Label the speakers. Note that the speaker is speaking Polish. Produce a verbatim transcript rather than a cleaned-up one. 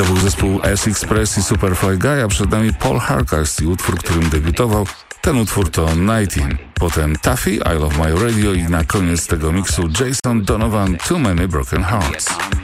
Speaker 1: To był zespół S-Express i Superfly Guy, a przed nami Paul Hardcastle i utwór, którym debiutował. Ten utwór to nineteen. Potem Taffy, I Love My Radio i na koniec tego miksu Jason Donovan, Too Many Broken Hearts.